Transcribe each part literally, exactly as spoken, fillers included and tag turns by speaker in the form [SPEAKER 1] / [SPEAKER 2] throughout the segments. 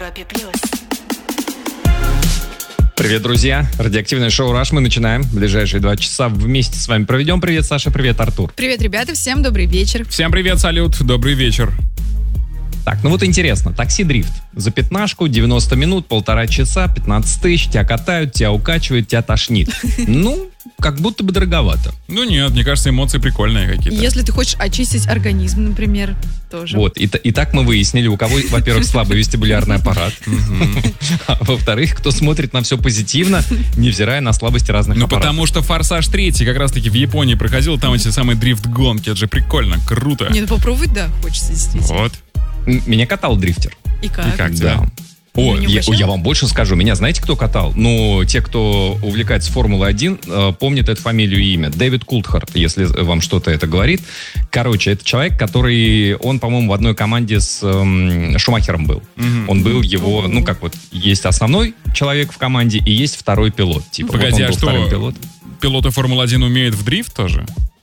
[SPEAKER 1] Европе плюс.
[SPEAKER 2] Привет, друзья. Радиоактивное шоу «Раш» мы начинаем. В ближайшие два часа вместе с вами проведем. Привет, Саша. Привет, Артур.
[SPEAKER 3] Привет, ребята. Всем добрый вечер.
[SPEAKER 4] Всем привет, салют. Добрый вечер.
[SPEAKER 2] Так, ну вот интересно. Такси-дрифт. За пятнашку, девяносто минут, полтора часа, пятнадцать тысяч. Тебя катают, тебя укачивают, тебя тошнит. Ну, как будто бы дороговато.
[SPEAKER 4] Ну нет, мне кажется, эмоции прикольные какие-то.
[SPEAKER 3] Если ты хочешь очистить организм, например, тоже.
[SPEAKER 2] Вот, и, и так мы выяснили, у кого, во-первых, слабый вестибулярный аппарат, а во-вторых, кто смотрит на все позитивно, невзирая на слабости разных
[SPEAKER 4] Ну
[SPEAKER 2] аппаратов.
[SPEAKER 4] потому что «Форсаж три» как раз-таки в Японии проходил, там эти самые дрифт-гонки, это же прикольно, круто.
[SPEAKER 3] Не, ну попробовать, да, хочется действительно.
[SPEAKER 4] Вот.
[SPEAKER 2] М- Меня катал дрифтер.
[SPEAKER 3] И как?
[SPEAKER 4] И как
[SPEAKER 2] Да.
[SPEAKER 4] тебя?
[SPEAKER 2] О,
[SPEAKER 3] Ну, не
[SPEAKER 2] я,
[SPEAKER 3] угощал?
[SPEAKER 2] я вам больше скажу. Меня знаете, кто катал? Ну, те, кто увлекается Формулой один, э, помнят эту фамилию и имя. Дэвид Култхарт, если вам что-то это говорит. Короче, это человек, который, он, по-моему, в одной команде с эм, Шумахером был.
[SPEAKER 4] Мгм.
[SPEAKER 2] Он был его, ну, как вот, есть основной человек в команде и есть второй пилот. Типа, вот
[SPEAKER 4] Погоди,
[SPEAKER 2] он
[SPEAKER 4] а
[SPEAKER 2] был вторым
[SPEAKER 4] что,
[SPEAKER 2] пилотом.
[SPEAKER 4] пилоты Формулы один умеют в дрифт тоже?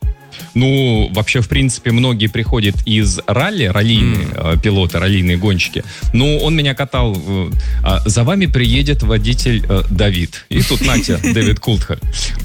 [SPEAKER 2] Ну, вообще, в принципе, многие приходят из ралли, раллийные э, пилоты, раллийные гонщики. Ну, он меня катал. э, а, за вами приедет водитель э, Давид. И тут, Натя, Дэвид Култхарт.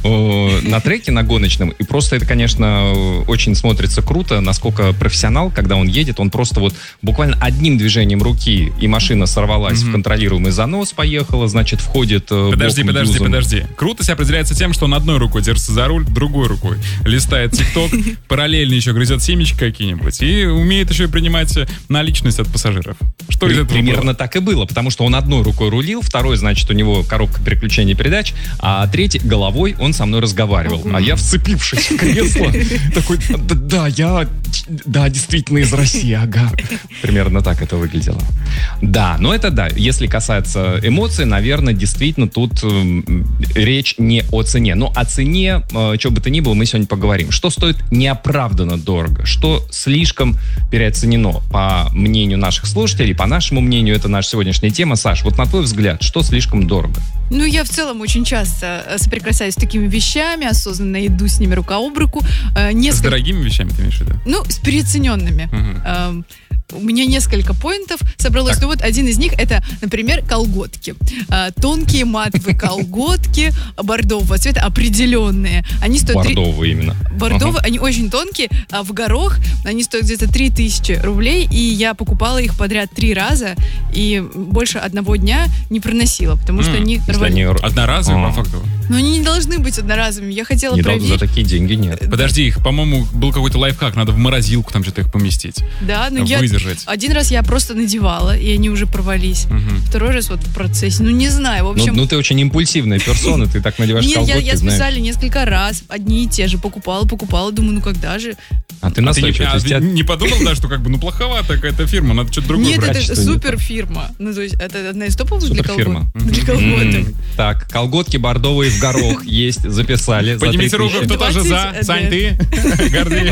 [SPEAKER 2] Э, на треке, на гоночном. И просто это, конечно, очень смотрится круто, насколько профессионал, когда он едет, он просто вот буквально одним движением руки, и машина сорвалась в контролируемый занос, поехала, значит, входит... э,
[SPEAKER 4] Подожди,
[SPEAKER 2] боком,
[SPEAKER 4] подожди,
[SPEAKER 2] дюзом.
[SPEAKER 4] подожди. Круто определяется тем, что он одной рукой держится за руль, другой рукой листает ТикТок, параллельно еще грызет семечки какие-нибудь и умеет еще и принимать наличность от пассажиров. Что из
[SPEAKER 2] При-
[SPEAKER 4] этого
[SPEAKER 2] Примерно
[SPEAKER 4] было?
[SPEAKER 2] так и было, потому что он одной рукой рулил, второй, значит, у него коробка переключения передач, а третий головой он со мной разговаривал. А я, вцепившись в кресло, такой, да, да, я, да, действительно из России, ага. Примерно так это выглядело. Да, но это да, если касается эмоций, наверное, действительно тут эм, речь не о цене. Но о цене, э, что бы то ни было, мы сегодня поговорим. Что стоит неоправданно дорого? Что слишком переоценено? По мнению наших слушателей, по нашему мнению, это наша сегодняшняя тема. Саш, вот на твой взгляд, что слишком дорого?
[SPEAKER 3] Ну, я в целом очень часто э, соприкасаюсь с такими вещами, осознанно иду с ними рука об руку. Э,
[SPEAKER 4] С
[SPEAKER 3] несколько...
[SPEAKER 4] дорогими вещами ты имеешь в виду?
[SPEAKER 3] Ну, с переоцененными.
[SPEAKER 4] Мгм.
[SPEAKER 3] Эм, У меня несколько поинтов собралось.
[SPEAKER 2] Так.
[SPEAKER 3] Ну вот один из них это, например, колготки. Э, Тонкие матовые колготки бордового цвета, определенные. Они стоят... три-
[SPEAKER 2] Бордовый именно.
[SPEAKER 3] Бордовые, они очень тонкие, а в горох они стоят где-то три тысячи рублей, и я покупала их подряд три раза, и больше одного дня не проносила, потому что
[SPEAKER 4] М,
[SPEAKER 3] они
[SPEAKER 2] Если
[SPEAKER 3] рвали.
[SPEAKER 2] они р-
[SPEAKER 4] Одноразовые,
[SPEAKER 2] А.
[SPEAKER 4] по факту.
[SPEAKER 3] Но они не должны быть одноразовыми. Я хотела
[SPEAKER 2] не должны, за
[SPEAKER 3] проверить.
[SPEAKER 2] такие деньги нет.
[SPEAKER 4] Подожди, их, по-моему, был какой-то лайфхак, надо в морозилку там что-то их поместить.
[SPEAKER 3] Да, но я...
[SPEAKER 4] Выдержать.
[SPEAKER 3] Один раз я просто надевала, и они уже порвались.
[SPEAKER 4] Мгм.
[SPEAKER 3] Второй раз вот в процессе. Ну, не знаю, в
[SPEAKER 2] Ну,
[SPEAKER 3] общем...
[SPEAKER 2] ну, ты очень импульсивная персона, ты так надеваешь
[SPEAKER 3] Нет, я,
[SPEAKER 2] колготки,
[SPEAKER 3] я
[SPEAKER 2] знаешь.
[SPEAKER 3] специально несколько раз одни и те же покупала, покупала, думаю, ну когда же?
[SPEAKER 2] А ты
[SPEAKER 4] А ты не,
[SPEAKER 2] настойчивый.
[SPEAKER 4] а
[SPEAKER 2] то есть
[SPEAKER 4] ты
[SPEAKER 2] тебя-
[SPEAKER 4] не подумал, да, что как бы, ну, плоховато какая-то фирма, надо что-то другое
[SPEAKER 3] Нет,
[SPEAKER 4] брать.
[SPEAKER 3] это
[SPEAKER 2] качество не
[SPEAKER 3] супер фирма. Ну, то есть это одна из топовых для
[SPEAKER 2] Суперфирма.
[SPEAKER 3] колготок. Для колготок.
[SPEAKER 2] М, Так, колготки бордовые в горох есть, записали. за
[SPEAKER 4] Поднимите
[SPEAKER 2] три
[SPEAKER 4] руку,
[SPEAKER 2] тысячи.
[SPEAKER 4] кто тоже за.
[SPEAKER 3] двадцать,
[SPEAKER 4] Сань,
[SPEAKER 3] да.
[SPEAKER 4] ты? Гордей.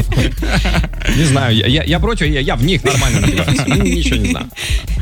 [SPEAKER 2] Не знаю, я, я- я против, я, я в них нормально надеваюсь. Ну, ничего не знаю.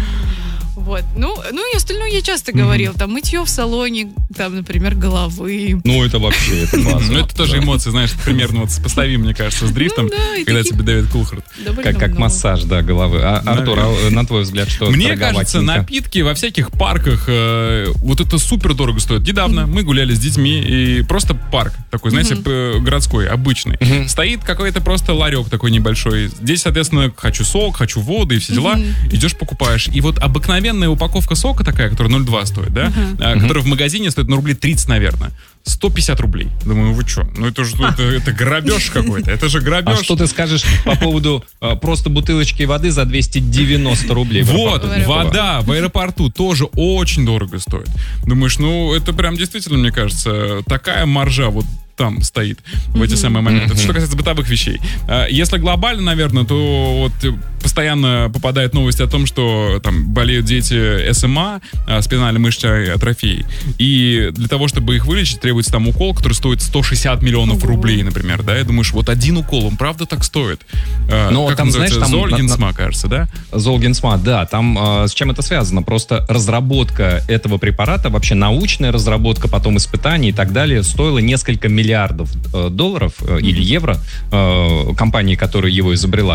[SPEAKER 3] Вот. Ну, ну и остальное я часто говорил. Там мытье в салоне, там, например, головы.
[SPEAKER 2] Ну, это вообще, это классно.
[SPEAKER 4] Ну, это тоже эмоции, знаешь, примерно вот сопоставим, мне кажется, с дрифтом,
[SPEAKER 3] Ну да, и
[SPEAKER 4] когда
[SPEAKER 3] таких-
[SPEAKER 4] тебе Дэвид Кулхарт.
[SPEAKER 3] Довольно
[SPEAKER 2] Как, как
[SPEAKER 3] много.
[SPEAKER 2] массаж, да, головы. А, Артур, а, на твой взгляд, что
[SPEAKER 4] Мне кажется,
[SPEAKER 2] дороговатенько?
[SPEAKER 4] напитки во всяких парках, э, вот это супер дорого стоит. Недавно мы гуляли с детьми, и просто парк такой, знаете, п- городской, обычный. Стоит какой-то просто ларек такой небольшой. Здесь, соответственно, хочу сок, хочу воду и все дела. Идешь, покупаешь. И вот обыкновенная упаковка сока такая, которая ноль два стоит, да, а, которая в магазине стоит, ну, рублей тридцать, наверное. сто пятьдесят рублей. Думаю, вы что? Ну, это же это, это грабеж какой-то. Это же грабеж.
[SPEAKER 2] А что ты скажешь по поводу э, просто бутылочки воды за двести девяносто рублей? в
[SPEAKER 4] Вот,
[SPEAKER 2] аэропорту?
[SPEAKER 4] вода в аэропорту тоже очень дорого стоит. Думаешь, ну, это прям действительно, мне кажется, такая маржа вот там стоит в эти самые моменты. Это что касается бытовых вещей. А, Если глобально, наверное, то вот постоянно попадают новости о том, что там болеют дети эс эм а, а, спинальной мышечной атрофией. И для того, чтобы их вылечить, требуется там укол, который стоит сто шестьдесят миллионов
[SPEAKER 3] Ого.
[SPEAKER 4] рублей, например. Да, и думаешь, вот один укол, он правда так стоит? А,
[SPEAKER 2] Но
[SPEAKER 4] как
[SPEAKER 2] там,
[SPEAKER 4] называется?
[SPEAKER 2] знаешь, там на-
[SPEAKER 4] Зольгенсма, кажется, да?
[SPEAKER 2] Золгенсма, да, там э, с чем это связано? Просто разработка этого препарата, вообще научная разработка, потом испытания и так далее, стоила несколько миллиардов э, долларов э, или евро э, компании, которая его изобрела.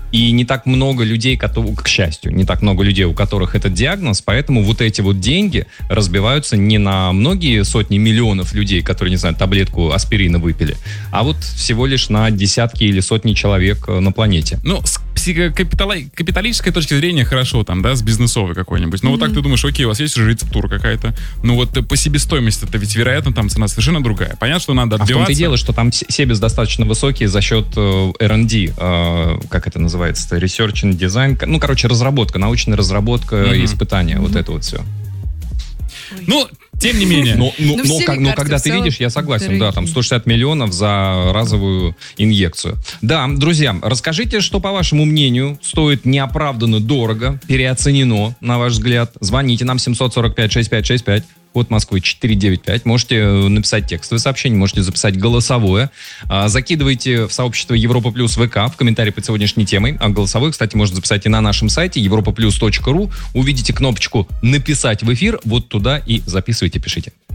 [SPEAKER 2] И не так много людей, которые, к счастью, не так много людей, у которых этот диагноз, поэтому вот эти вот деньги разбиваются не на многие сотни миллионов людей, которые, не знаю, таблетку аспирина выпили, а вот всего лишь на десятки или сотни человек на планете.
[SPEAKER 4] Ну, с психокапитали- капиталистической точки зрения хорошо, там, да, с бизнесовой какой-нибудь. Ну, mm-hmm. вот так ты думаешь, окей, у вас есть же рецептура какая-то. Ну, вот по себестоимости это ведь, вероятно, там цена совершенно другая. Понятно, что надо отбиваться.
[SPEAKER 2] А в том-то и дело, что там себес достаточно высокий за счет э, эр энд ди, э, как это называется, research and design, ну, короче, разработка, научная разработка, mm-hmm. испытания, mm-hmm. вот это вот все.
[SPEAKER 3] Ой.
[SPEAKER 4] Ну, тем не менее.
[SPEAKER 2] Но, но, но, но, но когда ты видишь, я согласен, дорогие. Да, там сто шестьдесят миллионов за разовую инъекцию. Да, друзья, расскажите, что, по вашему мнению, стоит неоправданно дорого, переоценено, на ваш взгляд. Звоните нам семь сорок пять шестьдесят пять шестьдесят пять. Код Москвы четыре девять пять. Можете написать текстовое сообщение, можете записать голосовое. Закидывайте в сообщество Европа Плюс ВК в комментарии под сегодняшней темой. А голосовое, кстати, можно записать и на нашем сайте европа плюс точка ру. Увидите кнопочку «Написать в эфир». Вот туда и записывайте, пишите.